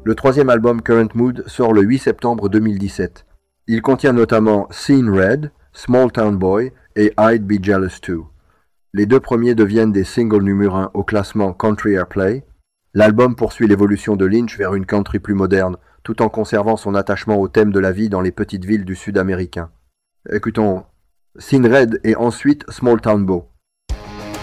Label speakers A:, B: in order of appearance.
A: Le troisième album Current Mood sort le 8 septembre 2017. Il contient notamment Seeing Red, Small Town Boy et I'd Be Jealous Too. Les deux premiers deviennent des singles numéro 1 au classement Country Airplay. L'album poursuit l'évolution de Lynch vers une country plus moderne, tout en conservant son attachement au thème de la vie dans les petites villes du sud américain. Écoutons Seeing Red et ensuite Small Town Boy.